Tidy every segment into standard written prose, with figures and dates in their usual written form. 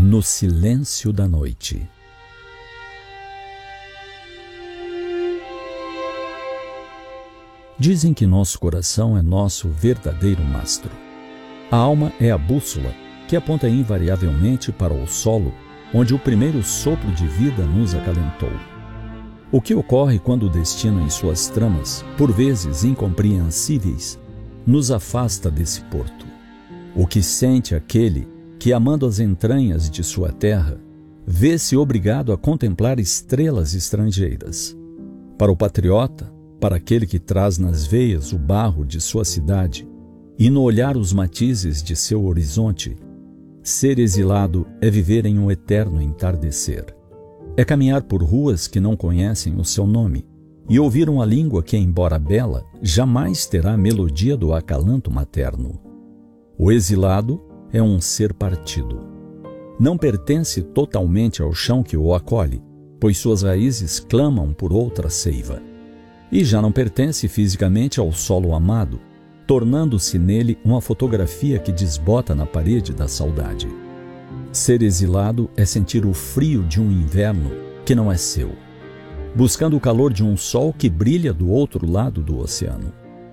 No silêncio da noite. Dizem que nosso coração é nosso verdadeiro mastro. A alma é a bússola que aponta invariavelmente para o solo onde o primeiro sopro de vida nos acalentou. O que ocorre quando o destino em suas tramas, por vezes incompreensíveis, nos afasta desse porto? O que sente aquele que, amando as entranhas de sua terra, vê-se obrigado a contemplar estrelas estrangeiras? Para o patriota, para aquele que traz nas veias o barro de sua cidade e no olhar os matizes de seu horizonte, ser exilado é viver em um eterno entardecer. É caminhar por ruas que não conhecem o seu nome e ouvir uma língua que, embora bela, jamais terá a melodia do acalanto materno. O exilado é um ser partido. Não pertence totalmente ao chão que o acolhe, pois suas raízes clamam por outra seiva. E já não pertence fisicamente ao solo amado, tornando-se nele uma fotografia que desbota na parede da saudade. Ser exilado é sentir o frio de um inverno que não é seu, buscando o calor de um sol que brilha do outro lado do oceano.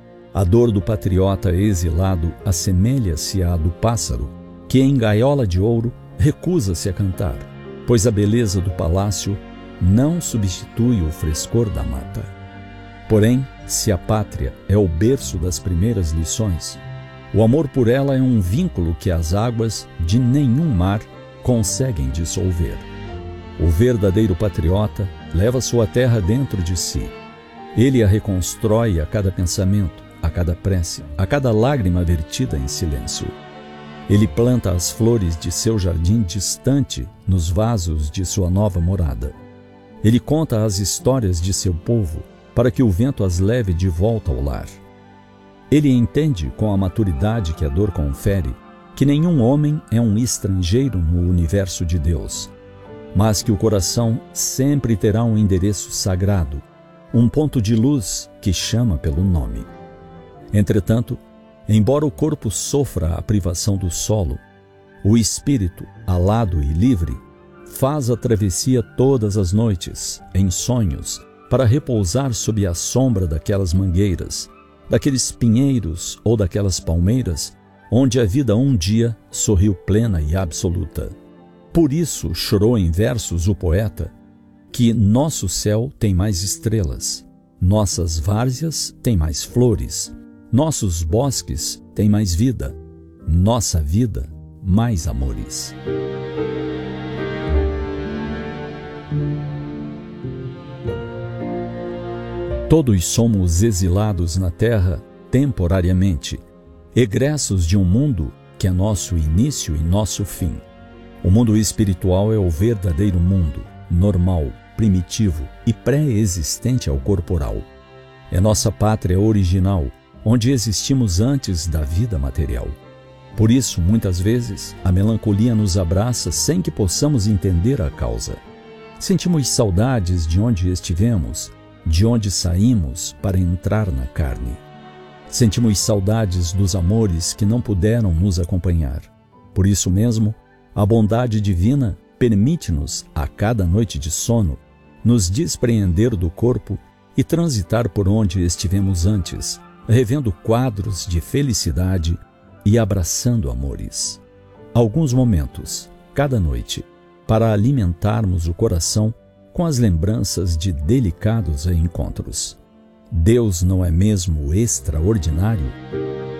A dor do patriota exilado assemelha-se à do pássaro que, em gaiola de ouro, recusa-se a cantar, pois a beleza do palácio não substitui o frescor da mata. Porém, se a pátria é o berço das primeiras lições, o amor por ela é um vínculo que as águas de nenhum mar conseguem dissolver. O verdadeiro patriota leva sua terra dentro de si. Ele a reconstrói a cada pensamento, a cada prece, a cada lágrima vertida em silêncio. Ele planta as flores de seu jardim distante nos vasos de sua nova morada. Ele conta as histórias de seu povo para que o vento as leve de volta ao lar. Ele entende, com a maturidade que a dor confere, que nenhum homem é um estrangeiro no universo de Deus, mas que o coração sempre terá um endereço sagrado, um ponto de luz que chama pelo nome. Entretanto, embora o corpo sofra a privação do solo, o espírito, alado e livre, faz a travessia todas as noites, em sonhos, para repousar sob a sombra daquelas mangueiras, daqueles pinheiros ou daquelas palmeiras, onde a vida um dia sorriu plena e absoluta. Por isso chorou em versos o poeta que nosso céu tem mais estrelas, nossas várzeas têm mais flores, nossos bosques têm mais vida, nossa vida mais amores. Todos somos exilados na terra temporariamente, egressos de um mundo que é nosso início e nosso fim. O mundo espiritual é o verdadeiro mundo, normal, primitivo e pré-existente ao corporal. É nossa pátria original, onde existimos antes da vida material. Por isso, muitas vezes, a melancolia nos abraça sem que possamos entender a causa. Sentimos saudades de onde estivemos, de onde saímos para entrar na carne. Sentimos saudades dos amores que não puderam nos acompanhar. Por isso mesmo, a bondade divina permite-nos, a cada noite de sono, nos despreender do corpo e transitar por onde estivemos antes, revendo quadros de felicidade e abraçando amores. Alguns momentos, cada noite, para alimentarmos o coração com as lembranças de delicados encontros. Deus não é mesmo extraordinário?